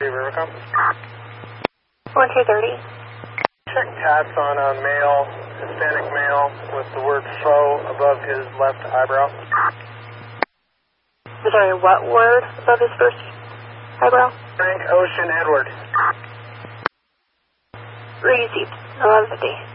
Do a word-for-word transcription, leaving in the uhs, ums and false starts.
Rivercom. one two thirty. Check tats on a male, Hispanic male, with the word faux above his left eyebrow. I'm sorry, what word above his first eyebrow? Frank Ocean Edward. Received. eleven fifty.